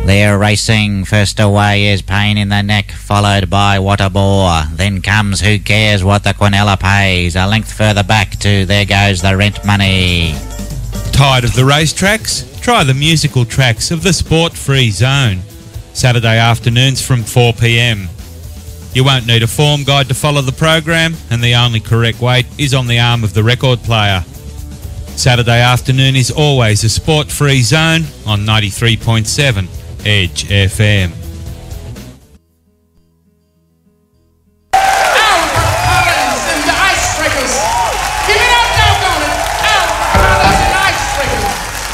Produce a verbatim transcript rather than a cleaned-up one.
They're racing. First away is Pain in the Neck, followed by What a Bore. Then comes Who Cares What the Quinella Pays. A length further back to There Goes the Rent Money. Tired of the racetracks? Try the musical tracks of the Sport-Free Zone. Saturday afternoons from four p m. You won't need a form guide to follow the program, and the only correct weight is on the arm of the record player. Saturday afternoon is always a Sport-Free Zone on ninety-three point seven Edge F M.